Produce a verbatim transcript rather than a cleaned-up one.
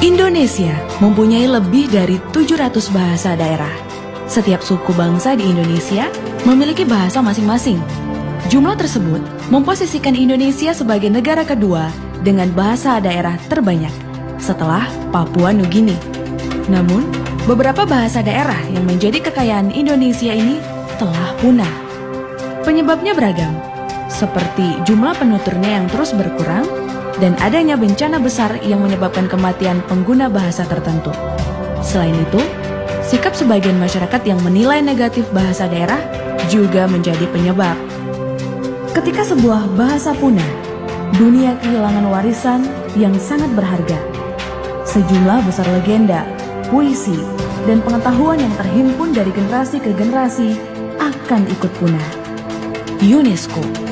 Indonesia mempunyai lebih dari tujuh ratus bahasa daerah. Setiap suku bangsa di Indonesia memiliki bahasa masing-masing. Jumlah tersebut memposisikan Indonesia sebagai negara kedua dengan bahasa daerah terbanyak setelah Papua Nugini. Namun, beberapa bahasa daerah yang menjadi kekayaan Indonesia ini telah punah. Penyebabnya beragam, seperti jumlah penuturnya yang terus berkurang dan adanya bencana besar yang menyebabkan kematian pengguna bahasa tertentu. Selain itu, sikap sebagian masyarakat yang menilai negatif bahasa daerah juga menjadi penyebab. Ketika sebuah bahasa punah, dunia kehilangan warisan yang sangat berharga. Sejumlah besar legenda, puisi, dan pengetahuan yang terhimpun dari generasi ke generasi akan ikut punah. UNESCO